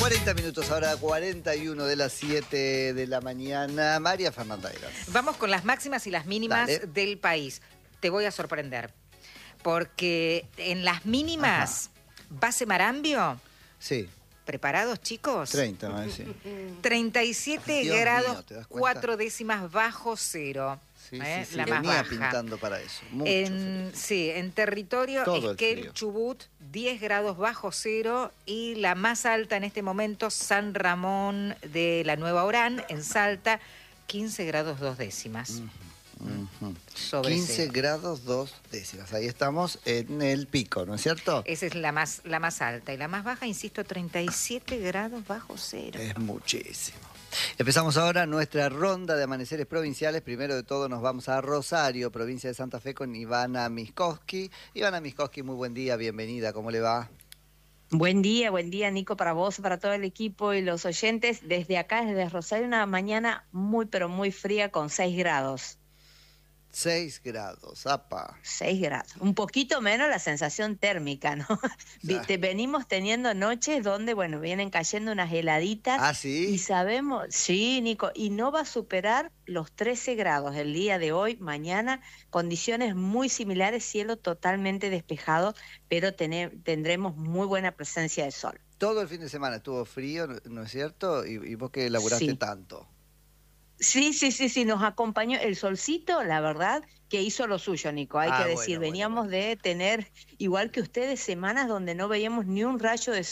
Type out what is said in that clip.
40 minutos, ahora 41 de las 7 de la mañana. María Fernanda Eras. Vamos con las máximas y las mínimas Dale. del país. Te voy a sorprender, porque en las mínimas, base Marambio, Sí, ¿preparados, chicos? 30, me decía. 37 Dios grados, mío, ¿te das cuenta? 4 décimas bajo cero. Sí, sí, La sí. más Venía baja. pintando para eso. Mucho frío. Sí, en territorio Todo el Esquel, frío. Chubut, 10 grados bajo cero, y la más alta en este momento, San Ramón de la Nueva Orán, en Salta, 15 grados 2 décimas. Ujú. Sobre 15 cero. grados 2 décimas. Ahí estamos en el pico, ¿no es cierto? Esa es la más alta. Y la más baja, insisto, 37 grados bajo cero. Es muchísimo. Empezamos ahora nuestra ronda de amaneceres provinciales. Primero de todo nos vamos a Rosario, provincia de Santa Fe, con Ivana Miskowski. Ivana Miskowski, muy buen día, bienvenida, ¿cómo le va? Buen día, Nico, para vos, para todo el equipo y los oyentes. Desde acá, desde Rosario, una mañana muy, pero muy fría con 6 grados. 6 grados, apa. 6 grados. Un poquito menos la sensación térmica, ¿no? Venimos teniendo noches donde, bueno, vienen cayendo unas heladitas. ¿Ah, sí? Y sabemos, sí, Nico, y no va a superar los 13 grados el día de hoy, mañana, condiciones muy similares, cielo totalmente despejado, pero tendremos muy buena presencia de sol. Todo el fin de semana estuvo frío, ¿no es cierto? Y vos que laburaste Sí. tanto. Sí, nos acompañó el solcito, la verdad, que hizo lo suyo, Nico, hay que decir, bueno. veníamos de tener, igual que ustedes, semanas donde no veíamos ni un rayo de